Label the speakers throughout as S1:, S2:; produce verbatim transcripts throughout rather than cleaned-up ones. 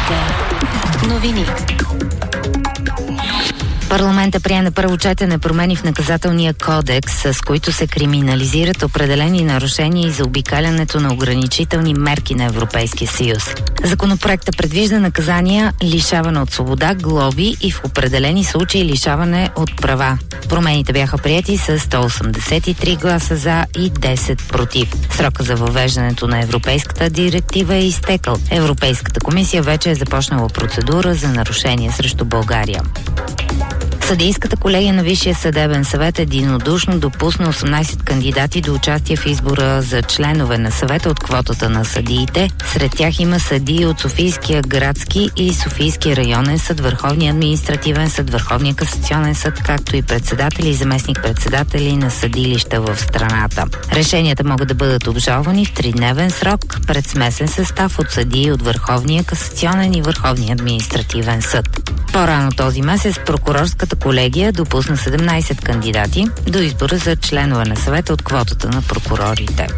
S1: Вероника. Новини.
S2: Парламентът прие на първо четене промени в наказателния кодекс, с които се криминализират определени нарушения и заобикалянето на ограничителни мерки на Европейския съюз. Законопроектът предвижда наказания лишаване от свобода, глоби и в определени случаи лишаване от права. Промените бяха приети с сто осемдесет и три гласа за и десет против. Срока за въвеждането на Европейската директива е изтекал. Европейската комисия вече е започнала процедура за нарушение срещу България. Съдийската колегия на Висшия съдебен съвет единодушно допусна осемнайсет кандидати до участие в избора за членове на съвета от квотата на съдиите. Сред тях има съдии от Софийския градски и Софийския районен съд, Върховния административен съд, Върховния касационен съд, както и председатели и заместник-председатели на съдилища в страната. Решенията могат да бъдат обжалвани в тридневен срок пред смесен състав от съдии от Върховния касационен и Върховния административен съд. По-рано този месец прокурорската колегия допусна седемнайсет кандидати до избора за членове на съвета от квотата на прокурорите.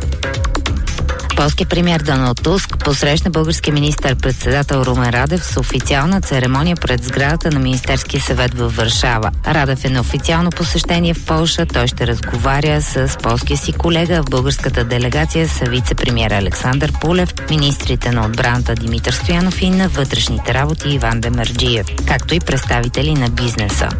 S2: Полският премиер Доналд Туск посрещна българския министър-председател Румен Радев с официална церемония пред сградата на Министерския съвет във Варшава. Радев е на официално посещение в Полша. Той ще разговаря с полския си колега. В българската делегация са вице-премиер Александър Пулев, министрите на отбраната Димитър Стоянов и на вътрешните работи Иван Демерджиев, както и представители на бизнеса.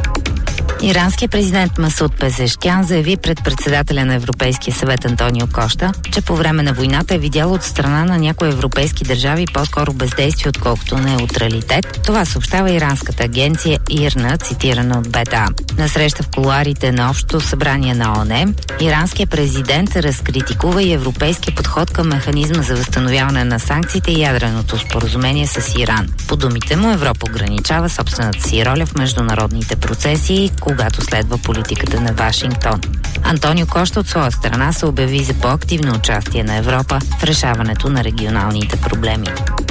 S2: Иранският президент Масуд Пезешкян заяви пред председателя на Европейския съвет Антонио Кошта, че по време на войната е видял от страна на някои европейски държави по-скоро бездействие, отколкото неутралитет. Това съобщава иранската агенция ИРНА, цитирана от БТА. На среща в кулоарите на Общото събрание на ООН, иранският президент разкритикува и европейския подход към механизма за възстановяване на санкциите и ядреното споразумение с Иран. По думите му, Европа ограничава собствената си роля в международните процеси, когато следва политиката на Вашингтон. Антонио Кошта от своя страна се обяви за по-активно участие на Европа в решаването на регионалните проблеми.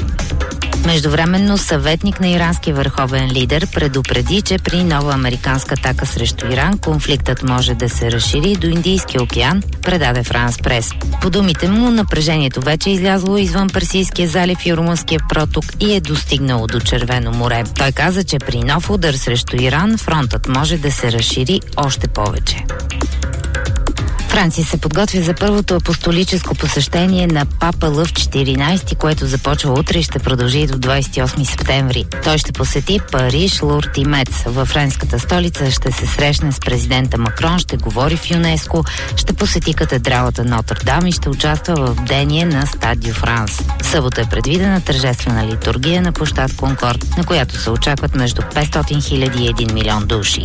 S2: Междувременно съветник на иранския върховен лидер предупреди, че при нова американска атака срещу Иран конфликтът може да се разшири до Индийския океан, предаде Франс Прес. По думите му, напрежението вече е излязло извън Персийския залив и Румънския проток и е достигнало до Червено море. Той каза, че при нов удар срещу Иран фронтът може да се разшири още повече. Франция се подготвя за първото апостолическо посещение на Папа Лъв четиринайсети, което започва утре и ще продължи до двайсет и осми септември. Той ще посети Париж, Лурд и Мец. Във френската столица ще се срещне с президента Макрон, ще говори в ЮНЕСКО, ще посети катедралата Нотр-Дам и ще участва в бдение на Стад дю Франс. В събота е предвидена тържествена литургия на площад Конкорд, на която се очакват между петстотин хиляди и един милион души.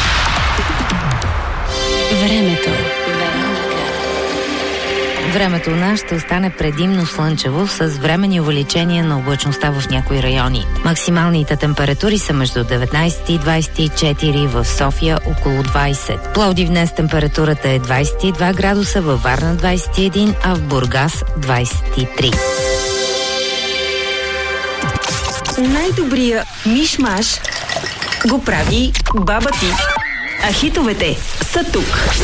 S1: Времето.
S2: Времето у нас ще остане предимно слънчево с временни увеличения на облачността в някои райони. Максималните температури са между деветнайсет и двайсет и четири, в София около двайсет. Пловдив днес температурата е двайсет и два градуса, във Варна двайсет и един, а в Бургас двайсет и три.
S3: Най-добрия миш-маш го прави баба ти. А хитовете са тук.